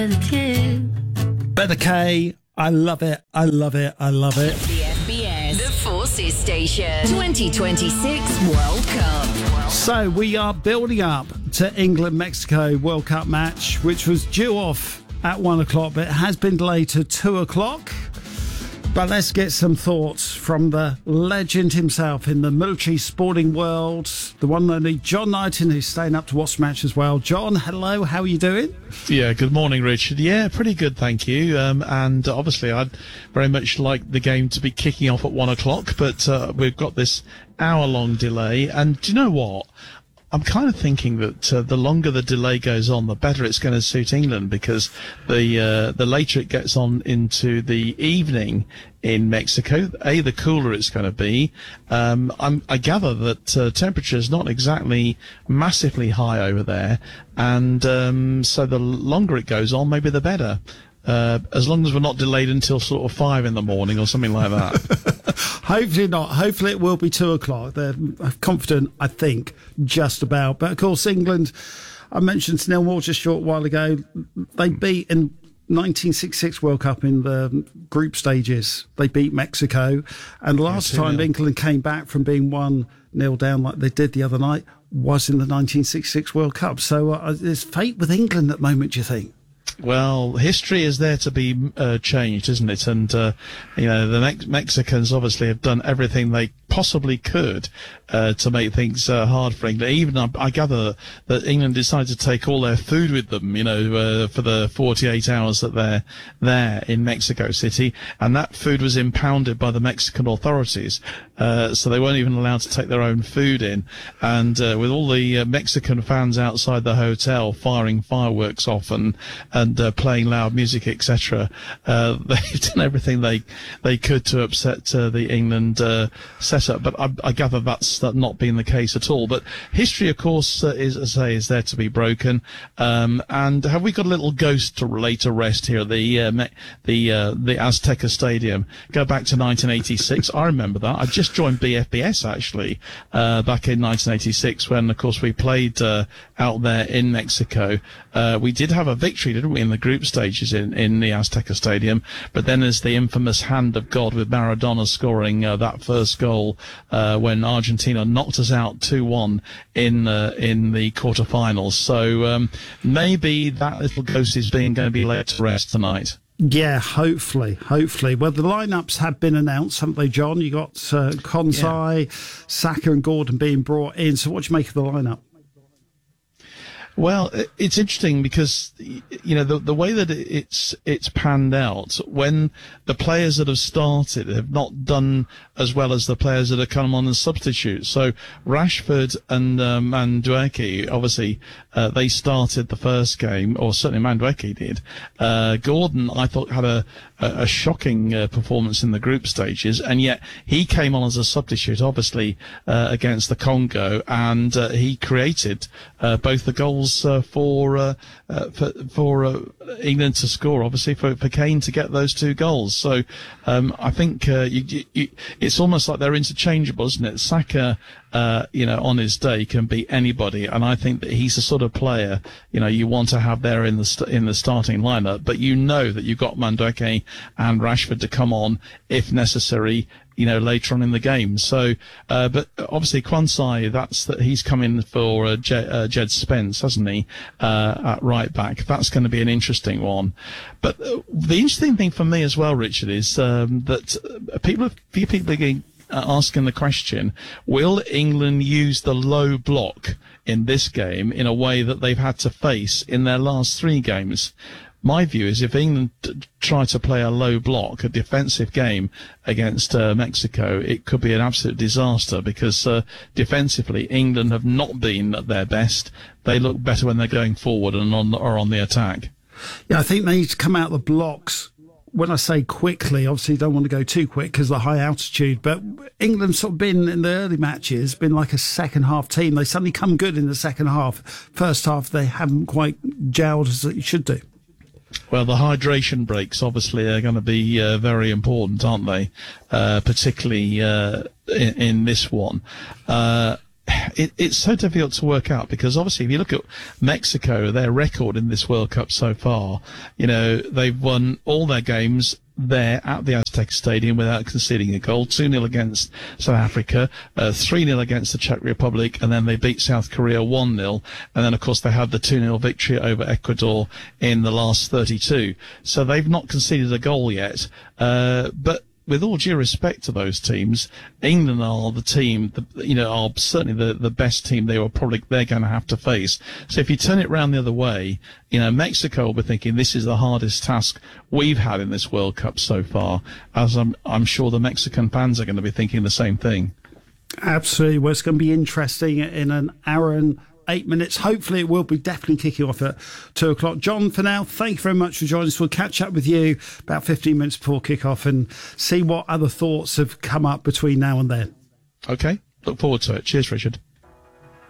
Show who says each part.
Speaker 1: Better K, I love it, I love it, I love it.
Speaker 2: The FBS, the Forces Station, 2026 World Cup.
Speaker 1: So we are building up to England-Mexico World Cup match, which was due off at 1 o'clock, but it has been delayed to 2 o'clock. But let's get some thoughts from the legend himself in the military sporting world, the one and only John Knighton, who's staying up to watch the match as well. John, hello, how are you doing?
Speaker 3: Yeah, good morning, Richard. Yeah, pretty good, thank you. And obviously, I'd very much like the game to be kicking off at 1 o'clock, but we've got this hour-long delay. And do you know what? I'm kind of thinking that the longer the delay goes on, the better it's going to suit England, because the later it gets on into the evening in Mexico, the cooler it's going to be. I gather that temperature is not exactly massively high over there, and so the longer it goes on, maybe the better. As long as we're not delayed until sort of 5 in the morning or something like that.
Speaker 1: Hopefully not. Hopefully it will be 2 o'clock. They're confident, I think, just about. But of course, England, I mentioned to Neil Moore just a short while ago, they beat in 1966 World Cup in the group stages. They beat Mexico. And last time England came back from being 1-0 down like they did the other night was in the 1966 World Cup. So there's fate with England at the moment, do you think?
Speaker 3: Well, history is there to be changed, isn't it? And, the Mexicans obviously have done everything they possibly could to make things hard for England. Even I gather that England decided to take all their food with them, for the 48 hours that they're there in Mexico City. And that food was impounded by the Mexican authorities. So they weren't even allowed to take their own food in. And with all the Mexican fans outside the hotel firing fireworks off and playing loud music, etc., they've done everything they could to upset the England setup. But I gather that's not been the case at all. But history, of course, is there to be broken. And have we got a little ghost to lay to rest here at the Azteca Stadium? Go back to 1986. I remember that. I just joined BFBS actually back in 1986 when, of course, we played out there in Mexico. We did have a victory, didn't we, in the group stages in the Azteca Stadium? But then there's the infamous hand of God with Maradona scoring that first goal when Argentina knocked us out 2-1 in the quarterfinals. So maybe that little ghost is going to be laid to rest tonight.
Speaker 1: Yeah, hopefully. Well, the lineups have been announced, haven't they, John? You got Konsai, Saka and Gordon being brought in. So what do you make of the lineup?
Speaker 3: Well, it's interesting because, the way that it's panned out, when the players that have started have not done as well as the players that have come on as substitutes. So Rashford and Madueke, obviously, they started the first game, or certainly Madueke did. Gordon, I thought, had a shocking performance in the group stages, and yet he came on as a substitute, obviously, against the Congo, and he created both the goals for England to score, obviously, for Kane to get those 2 goals. So I think it's almost like they're interchangeable, isn't it? Saka, on his day can beat anybody, and I think that he's the sort of player you want to have there in the starting lineup. But that you've got Madueke and Rashford to come on if necessary, later on in the game. So, but obviously Konsai, he's come in for Jed Spence, hasn't he, at right back. That's going to be an interesting one. But the interesting thing for me as well, Richard, is that people are asking the question, will England use the low block in this game in a way that they've had to face in their last 3 games? My view is if England try to play a low block, a defensive game against Mexico, it could be an absolute disaster because defensively England have not been at their best. They look better when they're going forward and are on the attack.
Speaker 1: Yeah, I think they need to come out of the blocks. When I say quickly, obviously you don't want to go too quick because of the high altitude, but England's sort of been, in the early matches, been like a second half team. They suddenly come good in the second half. First half, they haven't quite gelled as they should do.
Speaker 3: Well, the hydration breaks obviously are going to be very important, aren't they? Particularly in this one. it's so difficult to work out, because obviously if you look at Mexico, their record in this World Cup so far, they've won all their games there at the Aztec Stadium without conceding a goal. 2-0 against South Africa, 3-0 against the Czech Republic, and then they beat South Korea 1-0. And then, of course, they had the 2-0 victory over Ecuador in the last 32. So they've not conceded a goal yet. But with all due respect to those teams, England are the team, are certainly the best team they're going to have to face. So if you turn it round the other way, Mexico will be thinking this is the hardest task we've had in this World Cup so far, as I'm sure the Mexican fans are going to be thinking the same thing.
Speaker 1: Absolutely. Well, it's going to be interesting in an hour and 8 minutes. Hopefully it will be definitely kicking off at 2:00. John, for now, thank you very much for joining us. We'll catch up with you about 15 minutes before kick-off and see what other thoughts have come up between now and then.
Speaker 3: Okay, look forward to it. Cheers, Richard.